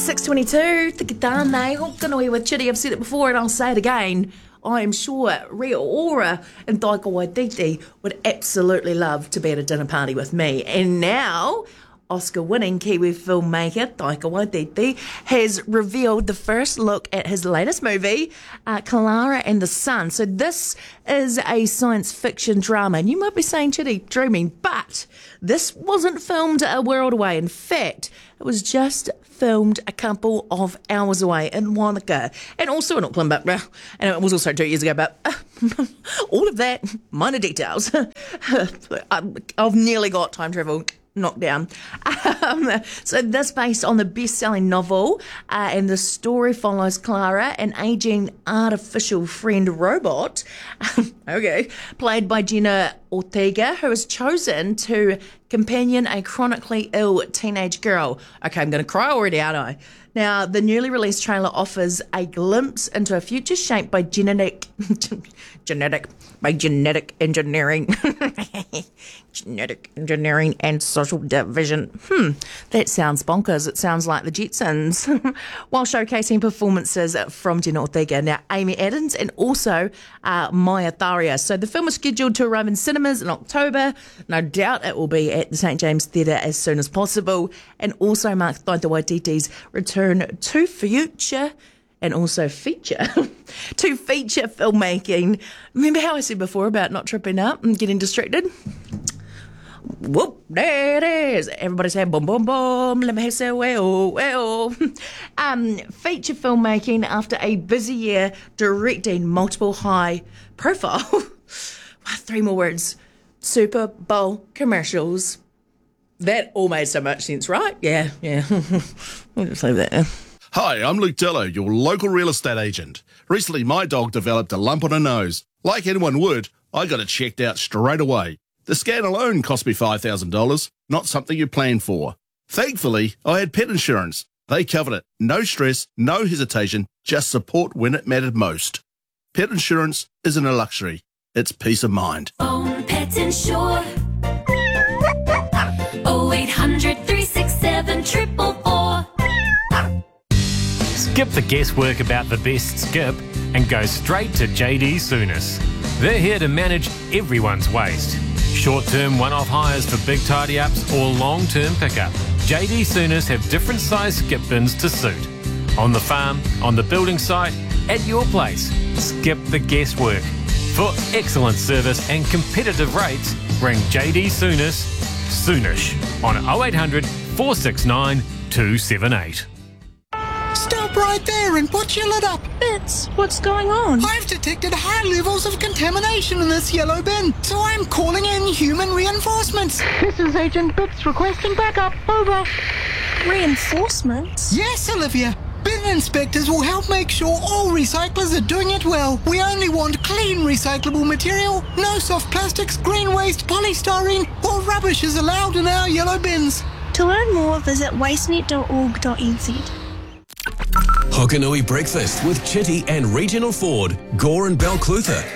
6:22, Tikitane, Hokanui with Chitty. I've said it before and I'll say it again. I am sure Ria Ora and Taika Waititi would absolutely love to be at a dinner party with me. And now, Oscar-winning Kiwi filmmaker Taika Waititi has revealed the first look at his latest movie, Clara and the Sun. So this is a science fiction drama. And you might be saying, Chitty, dreaming, but this wasn't filmed a world away. In fact, it was just filmed a couple of hours away in Wanaka and also in Auckland, but and it was also 2 years ago, but all of that, minor details. I've nearly got time travel knocked down. So this based on the best-selling novel, and the story follows Clara, an aging artificial friend robot, played by Jenna Ortega, who is chosen to companion a chronically ill teenage girl. Okay, I'm going to cry already, aren't I? Now, the newly released trailer offers a glimpse into a future shaped by genetic engineering, genetic engineering and social division. That sounds bonkers. It sounds like the Jetsons. While showcasing performances from Jenna Ortega, now Amy Adams, and also Maya Tharia. So the film is scheduled to arrive in cinemas in October. No doubt it will be at the St. James Theatre as soon as possible, and also marks Taika Waititi's return to future and also feature filmmaking. Remember how I said before about not tripping up and getting distracted? Whoop, there it is. Everybody say boom, boom, boom. Let me say well. Feature filmmaking after a busy year directing multiple high-profile, 3 more words, Super Bowl commercials. That all made so much sense, right? Yeah. We'll just leave that there. Hi, I'm Luke Dillo, your local real estate agent. Recently, my dog developed a lump on her nose. Like anyone would, I got it checked out straight away. The scan alone cost me $5,000, not something you plan for. Thankfully, I had pet insurance. They covered it. No stress, no hesitation, just support when it mattered most. Pet insurance isn't a luxury, it's peace of mind. Own Pet Insure. 0800 367 444. Skip the guesswork about the best skip and go straight to JD Souness. They're here to manage everyone's waste. Short-term one-off hires for big tidy-ups or long-term pickup. JD Souness have different size skip bins to suit. On the farm, on the building site, at your place. Skip the guesswork. For excellent service and competitive rates, ring JD Souness soonish on 0800 469 278. Stop right there and put your lid up. Bits, what's going on? I've detected high levels of contamination in this yellow bin, so I'm calling in human reinforcements. This is Agent Bits requesting backup. Over. Reinforcements? Yes, Olivia. Bin inspectors will help make sure all recyclers are doing it well. We only want clean recyclable material. No soft plastics, green waste, polystyrene, or rubbish is allowed in our yellow bins. To learn more, visit wastenet.org.nz. Hokanui Breakfast with Chitty and Regional Ford, Gore and Balclutha.